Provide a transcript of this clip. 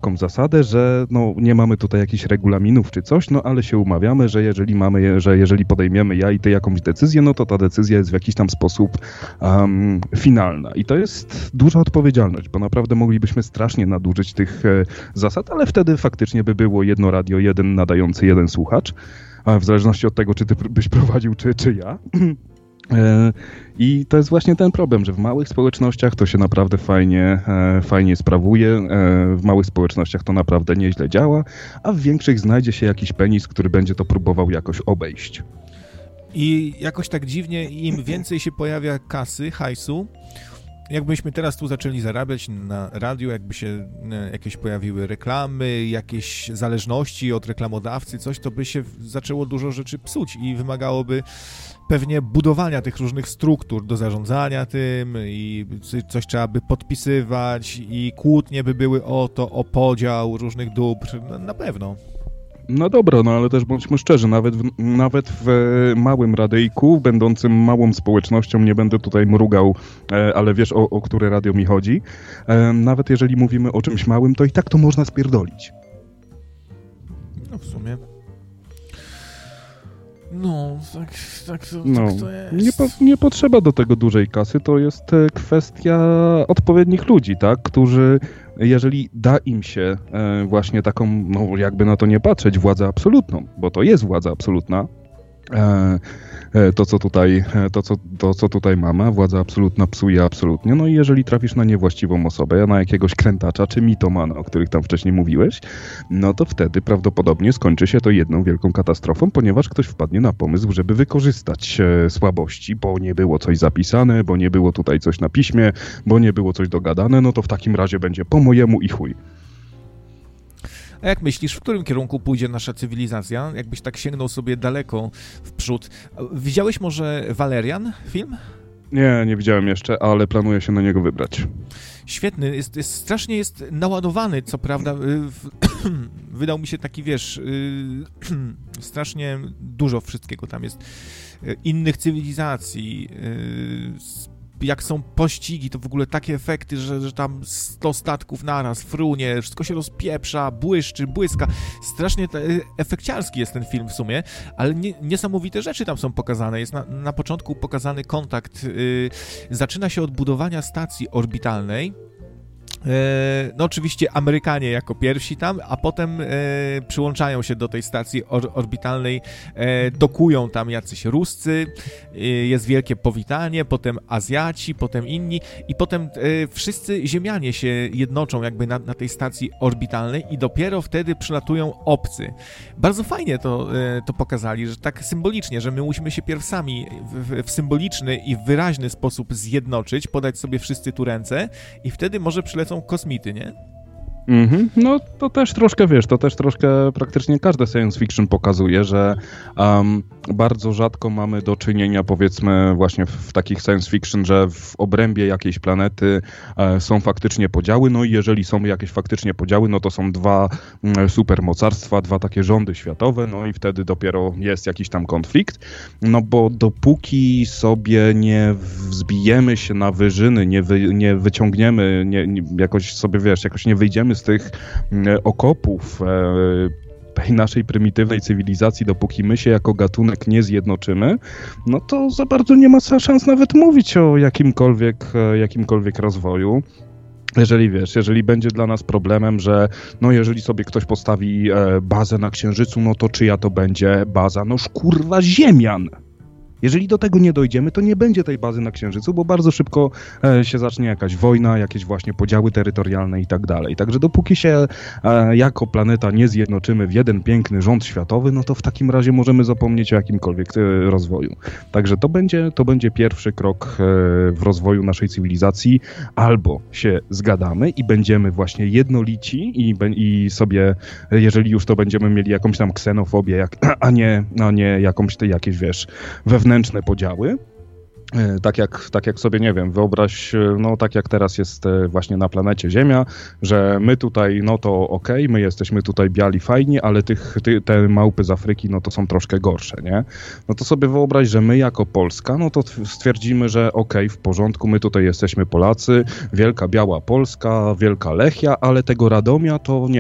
taką zasadę, że no, nie mamy tutaj jakichś regulaminów czy coś, no ale się umawiamy, że jeżeli podejmiemy ja i ty jakąś decyzję, no to ta decyzja jest w jakiś tam sposób finalna. I to jest duża odpowiedzialność, bo naprawdę moglibyśmy strasznie nadużyć tych zasad, ale wtedy faktycznie by było jedno radio, jeden nadający, jeden słuchacz, w zależności od tego, czy ty byś prowadził, czy ja. I to jest właśnie ten problem, że w małych społecznościach to się naprawdę fajnie sprawuje, w małych społecznościach to naprawdę nieźle działa, a w większych znajdzie się jakiś penis, który będzie to próbował jakoś obejść. I jakoś tak dziwnie, im więcej się pojawia kasy, hajsu, jakbyśmy teraz tu zaczęli zarabiać na radiu, jakby się jakieś pojawiły reklamy, jakieś zależności od reklamodawcy, coś, to by się zaczęło dużo rzeczy psuć i wymagałoby pewnie budowania tych różnych struktur do zarządzania tym i coś trzeba by podpisywać i kłótnie by były o podział różnych dóbr, na pewno. No dobra, no ale też bądźmy szczerzy, nawet w małym radyjku, będącym małą społecznością, nie będę tutaj mrugał, ale wiesz o które radio mi chodzi, nawet jeżeli mówimy o czymś małym, to i tak to można spierdolić. No w sumie. No, tak to jest. Nie potrzeba do tego dużej kasy, to jest kwestia odpowiednich ludzi, tak, którzy, jeżeli da im się właśnie taką, no jakby na to nie patrzeć, władzę absolutną, bo to jest władza absolutna, to co tutaj mamy, władza absolutna psuje absolutnie, no i jeżeli trafisz na niewłaściwą osobę, na jakiegoś krętacza czy mitomana, o których tam wcześniej mówiłeś, no to wtedy prawdopodobnie skończy się to jedną wielką katastrofą, ponieważ ktoś wpadnie na pomysł, żeby wykorzystać słabości, bo nie było coś zapisane, bo nie było tutaj coś na piśmie, bo nie było coś dogadane, no to w takim razie będzie po mojemu i chuj. A jak myślisz, w którym kierunku pójdzie nasza cywilizacja? Jakbyś tak sięgnął sobie daleko w przód. Widziałeś może Valerian film? Nie widziałem jeszcze, ale planuję się na niego wybrać. Świetny, strasznie jest naładowany, co prawda, wydał mi się taki, wiesz, strasznie dużo wszystkiego tam jest, innych cywilizacji, jak są pościgi, to w ogóle takie efekty, że tam 100 statków naraz, frunie, wszystko się rozpieprza, błyszczy, błyska. Strasznie efekciarski jest ten film w sumie, ale niesamowite rzeczy tam są pokazane. Jest na początku pokazany kontakt. Zaczyna się od budowania stacji orbitalnej. No oczywiście Amerykanie jako pierwsi tam, a potem przyłączają się do tej stacji orbitalnej, dokują tam jacyś Ruscy, jest wielkie powitanie, potem Azjaci, potem inni i potem wszyscy Ziemianie się jednoczą jakby na tej stacji orbitalnej i dopiero wtedy przylatują obcy. Bardzo fajnie to pokazali, że tak symbolicznie, że my musimy się pierwsami w symboliczny i wyraźny sposób zjednoczyć, podać sobie wszyscy tu ręce i wtedy może przylecą kosmity, nie? No to też troszkę, wiesz, praktycznie każde science fiction pokazuje, że bardzo rzadko mamy do czynienia, powiedzmy, właśnie w takich science fiction, że w obrębie jakiejś planety są faktycznie podziały, no i jeżeli są jakieś faktycznie podziały, no to są dwa supermocarstwa, dwa takie rządy światowe, no i wtedy dopiero jest jakiś tam konflikt, no bo dopóki sobie nie wzbijemy się na wyżyny, nie wyciągniemy, jakoś sobie, wiesz, jakoś nie wyjdziemy z tych okopów tej naszej prymitywnej cywilizacji, dopóki my się jako gatunek nie zjednoczymy, no to za bardzo nie ma szans nawet mówić o jakimkolwiek rozwoju. Jeżeli będzie dla nas problemem, że no jeżeli sobie ktoś postawi bazę na Księżycu, no to czyja to będzie baza? Noż kurwa Ziemian! Jeżeli do tego nie dojdziemy, to nie będzie tej bazy na Księżycu, bo bardzo szybko się zacznie jakaś wojna, jakieś właśnie podziały terytorialne i tak dalej. Także dopóki się jako planeta nie zjednoczymy w jeden piękny rząd światowy, no to w takim razie możemy zapomnieć o jakimkolwiek rozwoju. Także to będzie pierwszy krok w rozwoju naszej cywilizacji. Albo się zgadamy i będziemy właśnie jednolici i sobie, jeżeli już to będziemy mieli jakąś tam ksenofobię, a nie jakieś, wiesz, wewnętrzne podziały. Tak jak sobie, nie wiem, wyobraź, no tak jak teraz jest właśnie na planecie Ziemia, że my tutaj, no to okej, my jesteśmy tutaj biali, fajni, ale te małpy z Afryki, no to są troszkę gorsze, nie? No to sobie wyobraź, że my jako Polska, no to stwierdzimy, że okej, w porządku, my tutaj jesteśmy Polacy, wielka biała Polska, wielka Lechia, ale tego Radomia to nie